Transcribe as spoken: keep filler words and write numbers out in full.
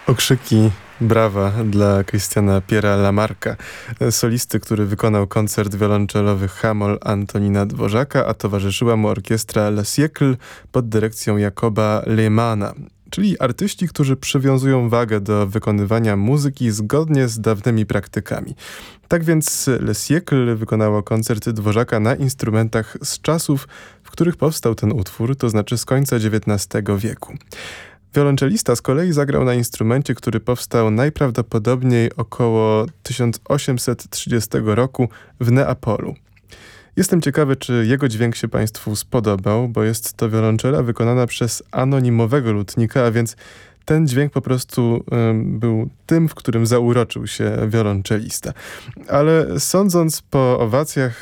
Okrzyki brawa dla Christiana Pierre'a Lamarcka, solisty, który wykonał koncert wiolonczelowy H-moll Antonina Dworzaka, a towarzyszyła mu orkiestra Le Siècle pod dyrekcją Jacoba Lehmana, czyli artyści, którzy przywiązują wagę do wykonywania muzyki zgodnie z dawnymi praktykami. Tak więc Le Siècle wykonało koncert Dworzaka na instrumentach z czasów, w których powstał ten utwór, to znaczy z końca dziewiętnastego wieku. Wiolonczelista z kolei zagrał na instrumencie, który powstał najprawdopodobniej około tysiąc osiemset trzydziestego roku w Neapolu. Jestem ciekawy, czy jego dźwięk się Państwu spodobał, bo jest to wiolonczela wykonana przez anonimowego lutnika, a więc ten dźwięk po prostu y, był tym, w którym zauroczył się wiolonczelista. Ale sądząc po owacjach